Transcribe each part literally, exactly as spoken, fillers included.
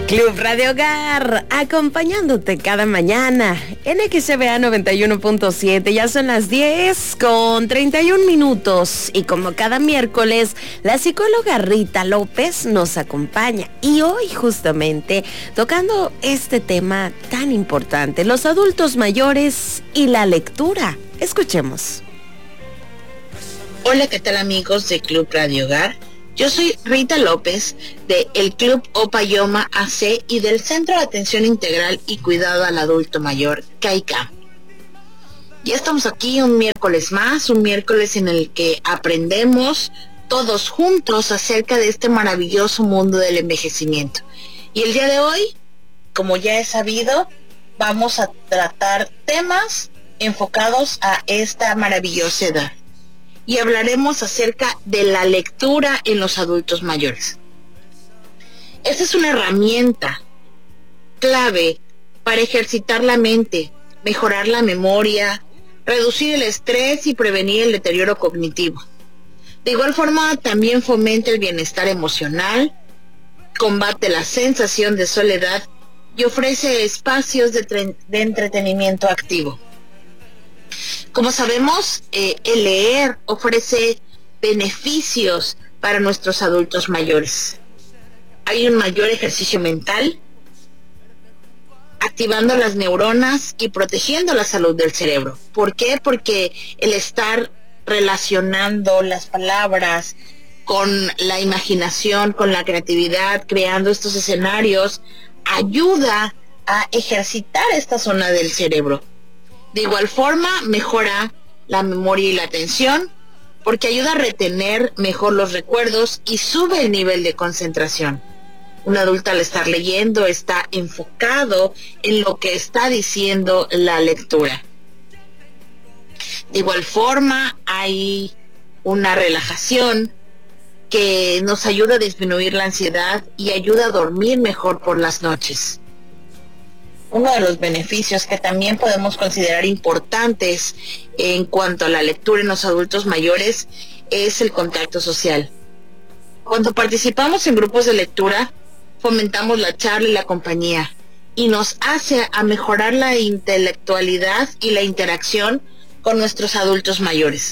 Club Radio Hogar, acompañándote cada mañana en X B A noventa y uno punto siete. Ya son las diez con treinta y un minutos y como cada miércoles, la psicóloga Rita López nos acompaña. Y hoy justamente tocando este tema tan importante, los adultos mayores y la lectura. Escuchemos. Hola, ¿qué tal amigos de Club Radio Hogar? Yo soy Rita López de el Club Opayoma A C y del Centro de Atención Integral y Cuidado al Adulto Mayor, CAICA. Ya estamos aquí un miércoles más, un miércoles en el que aprendemos todos juntos acerca de este maravilloso mundo del envejecimiento. Y el día de hoy, como ya es sabido, vamos a tratar temas enfocados a esta maravillosa edad. Y hablaremos acerca de la lectura en los adultos mayores. Esta es una herramienta clave para ejercitar la mente, mejorar la memoria, reducir el estrés y prevenir el deterioro cognitivo. De igual forma, también fomenta el bienestar emocional, combate la sensación de soledad y ofrece espacios de, tre- de entretenimiento activo. Como sabemos, eh, el leer ofrece beneficios para nuestros adultos mayores. Hay un mayor ejercicio mental, activando las neuronas y protegiendo la salud del cerebro. ¿Por qué? Porque el estar relacionando las palabras con la imaginación, con la creatividad, creando estos escenarios, ayuda a ejercitar esta zona del cerebro. De igual forma, mejora la memoria y la atención, porque ayuda a retener mejor los recuerdos y sube el nivel de concentración. Un adulto al estar leyendo está enfocado en lo que está diciendo la lectura. De igual forma, hay una relajación que nos ayuda a disminuir la ansiedad y ayuda a dormir mejor por las noches. Uno de los beneficios que también podemos considerar importantes en cuanto a la lectura en los adultos mayores es el contacto social. Cuando participamos en grupos de lectura, fomentamos la charla y la compañía y nos hace a mejorar la intelectualidad y la interacción con nuestros adultos mayores.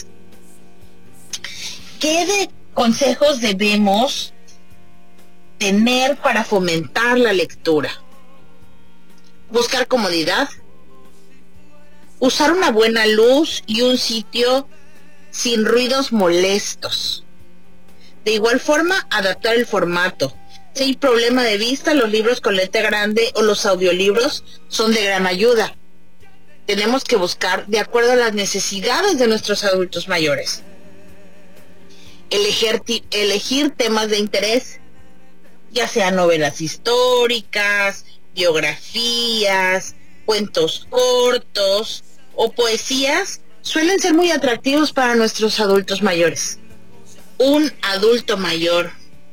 ¿Qué de consejos debemos tener para fomentar la lectura? Buscar comodidad, usar una buena luz y un sitio sin ruidos molestos. De igual forma, adaptar el formato. Si hay problema de vista, los libros con letra grande o los audiolibros son de gran ayuda. Tenemos que buscar de acuerdo a las necesidades de nuestros adultos mayores. Elegir, elegir temas de interés, ya sean novelas históricas, biografías, cuentos cortos o poesías, suelen ser muy atractivos para nuestros adultos mayores. Un adulto mayor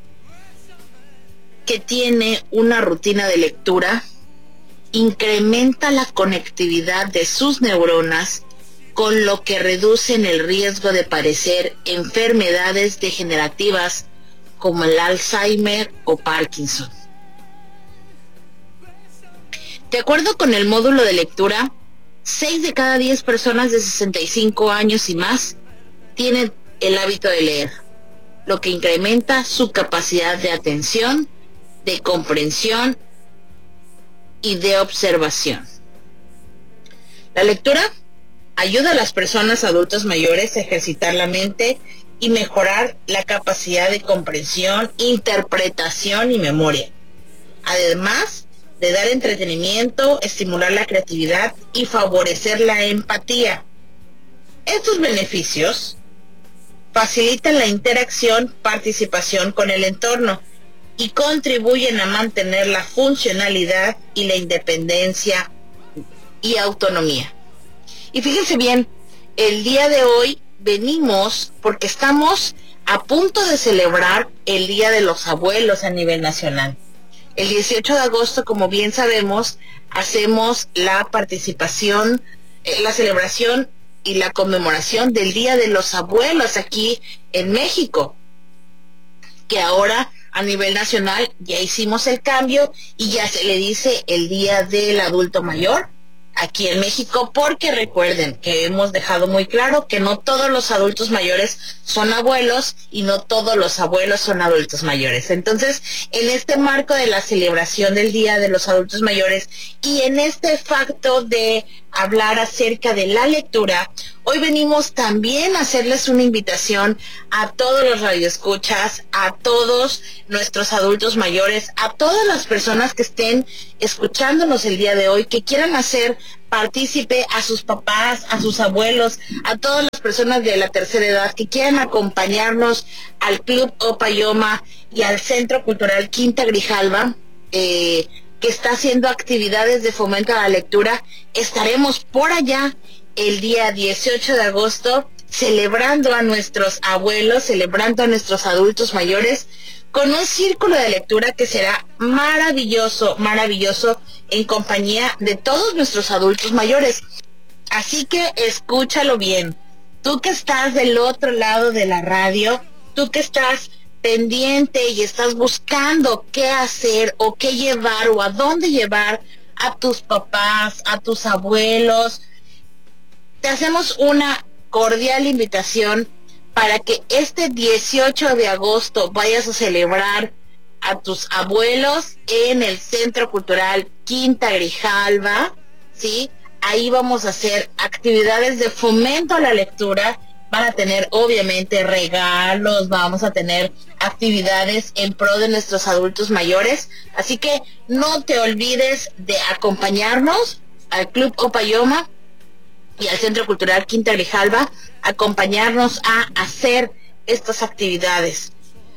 que tiene una rutina de lectura incrementa la conectividad de sus neuronas, con lo que reducen el riesgo de padecer enfermedades degenerativas como el Alzheimer o Parkinson. De acuerdo con el módulo de lectura, seis de cada diez personas de sesenta y cinco años y más tienen el hábito de leer, lo que incrementa su capacidad de atención, de comprensión y de observación. La lectura ayuda a las personas adultas mayores a ejercitar la mente y mejorar la capacidad de comprensión, interpretación y memoria. Además de dar entretenimiento, estimular la creatividad y favorecer la empatía. Estos beneficios facilitan la interacción, participación con el entorno y contribuyen a mantener la funcionalidad y la independencia y autonomía. Y fíjense bien, el día de hoy venimos porque estamos a punto de celebrar el Día de los Abuelos a nivel nacional. El dieciocho de agosto, como bien sabemos, hacemos la participación, eh, la celebración y la conmemoración del Día de los Abuelos aquí en México, que ahora a nivel nacional ya hicimos el cambio y ya se le dice el Día del Adulto Mayor aquí en México, porque recuerden que hemos dejado muy claro que no todos los adultos mayores son abuelos y no todos los abuelos son adultos mayores. Entonces, en este marco de la celebración del Día de los Adultos Mayores y en este facto de hablar acerca de la lectura, hoy venimos también a hacerles una invitación a todos los radioescuchas, a todos nuestros adultos mayores, a todas las personas que estén escuchándonos el día de hoy, que quieran hacer partícipe a sus papás, a sus abuelos, a todas las personas de la tercera edad que quieran acompañarnos al Club Opayoma y al Centro Cultural Quinta Grijalva, eh, que está haciendo actividades de fomento a la lectura. Estaremos por allá el día dieciocho de agosto celebrando a nuestros abuelos, celebrando a nuestros adultos mayores con un círculo de lectura que será maravilloso, maravilloso en compañía de todos nuestros adultos mayores. Así que escúchalo bien. Tú que estás del otro lado de la radio, tú que estás pendiente y estás buscando qué hacer o qué llevar o a dónde llevar a tus papás, a tus abuelos, te hacemos una cordial invitación para que este dieciocho de agosto vayas a celebrar a tus abuelos en el Centro Cultural Quinta Grijalva, ¿sí? Ahí vamos a hacer actividades de fomento a la lectura. Van a tener obviamente regalos, vamos a tener actividades en pro de nuestros adultos mayores. Así que no te olvides de acompañarnos al Club Opayoma y al Centro Cultural Quinta Grijalva, acompañarnos a hacer estas actividades.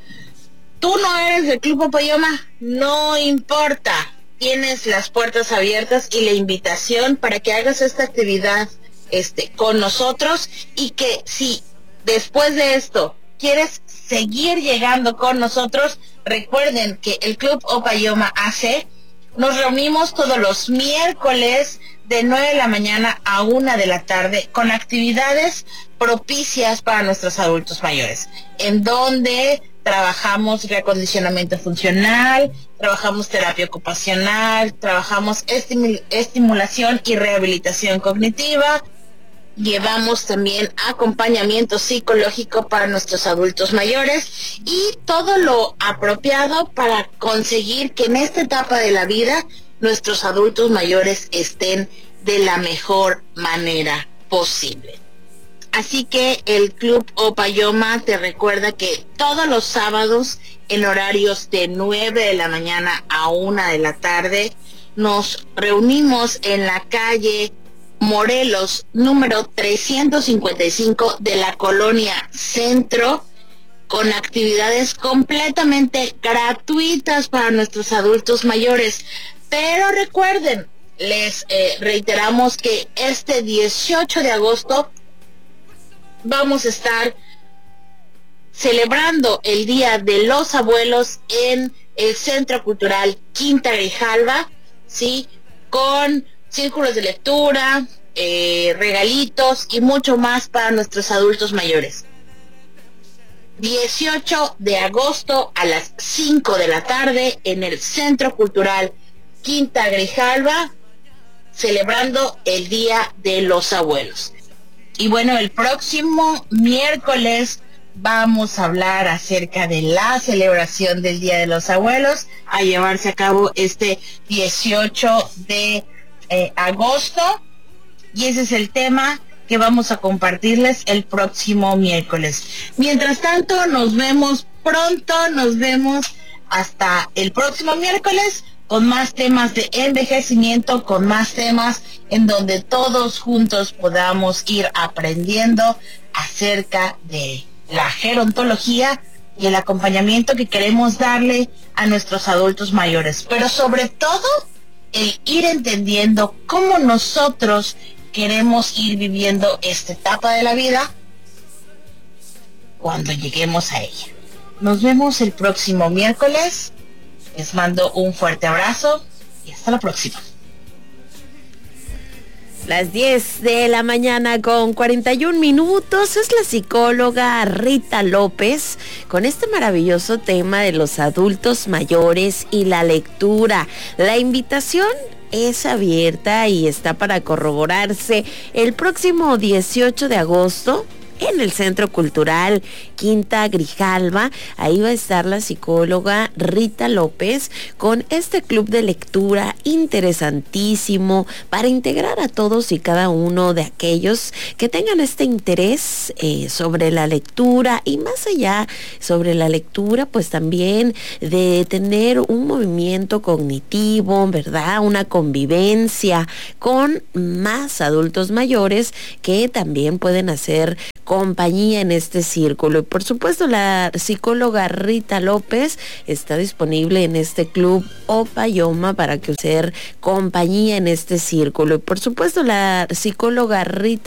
Tú no eres del Club Opayoma, no importa. Tienes las puertas abiertas y la invitación para que hagas esta actividad este, con nosotros, y que si después de esto quieres seguir llegando con nosotros, recuerden que el Club Opayoma A C nos reunimos todos los miércoles de nueve de la mañana a una de la tarde con actividades propicias para nuestros adultos mayores, en donde trabajamos reacondicionamiento funcional, trabajamos terapia ocupacional, trabajamos estimul- estimulación y rehabilitación cognitiva, llevamos también acompañamiento psicológico para nuestros adultos mayores y todo lo apropiado para conseguir que en esta etapa de la vida nuestros adultos mayores estén de la mejor manera posible. Así que el Club Opayoma te recuerda que todos los sábados en horarios de nueve de la mañana a una de la tarde nos reunimos en la calle Morelos número trescientos cincuenta y cinco de la colonia Centro, con actividades completamente gratuitas para nuestros adultos mayores. Pero recuerden, les eh, reiteramos que este dieciocho de agosto vamos a estar celebrando el Día de los Abuelos en el Centro Cultural Quinta Grijalva, ¿sí? Con círculos de lectura, eh, regalitos y mucho más para nuestros adultos mayores. dieciocho de agosto a las cinco de la tarde en el Centro Cultural Quinta Grijalva, celebrando el Día de los Abuelos. Y bueno, el próximo miércoles vamos a hablar acerca de la celebración del Día de los Abuelos, a llevarse a cabo este dieciocho de agosto, y ese es el tema que vamos a compartirles el próximo miércoles. Mientras tanto, nos vemos pronto, nos vemos hasta el próximo miércoles con más temas de envejecimiento, con más temas en donde todos juntos podamos ir aprendiendo acerca de la gerontología y el acompañamiento que queremos darle a nuestros adultos mayores, pero sobre todo el ir entendiendo cómo nosotros queremos ir viviendo esta etapa de la vida cuando lleguemos a ella. Nos vemos el próximo miércoles. Les mando un fuerte abrazo y hasta la próxima. Las diez de la mañana con cuarenta y un minutos. Es la psicóloga Rita López con este maravilloso tema de los adultos mayores y la lectura. La invitación es abierta y está para corroborarse el próximo dieciocho de agosto en el Centro Cultural Quinta Grijalva. Ahí va a estar la psicóloga Rita López con este club de lectura interesantísimo para integrar a todos y cada uno de aquellos que tengan este interés eh, sobre la lectura, y más allá sobre la lectura, pues también de tener un movimiento cognitivo, ¿verdad? Una convivencia con más adultos mayores que también pueden hacer compañía en este círculo. Y por supuesto la psicóloga Rita López está disponible en este club Opayoma para que usted compañía en este círculo. Y por supuesto la psicóloga Rita